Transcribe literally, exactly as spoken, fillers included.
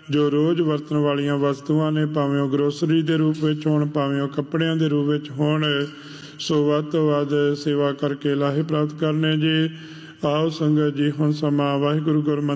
ਜੋ ਰੋਜ਼ ਵਰਤਣ ਵਾਲੀਆਂ ਵਸਤੂਆਂ ਨੇ, ਭਾਵੇਂ ਉਹ ਗਰੋਸਰੀ ਦੇ ਰੂਪ ਵਿੱਚ ਹੋਣ, ਭਾਵੇਂ ਉਹ ਕੱਪੜਿਆਂ ਦੇ ਰੂਪ ਵਿੱਚ ਹੋਣ, ਸੋ ਵੱਧ ਤੋਂ ਵੱਧ ਸੇਵਾ ਕਰਕੇ ਲਾਹੇ ਪ੍ਰਾਪਤ ਕਰਨੇ ਜੀ। ਆਓ ਸੰਗਤ ਜੀ, ਹੁਣ ਸਮਾਂ ਵਾਹਿਗੁਰੂ ਗੁਰਮੰਤਰ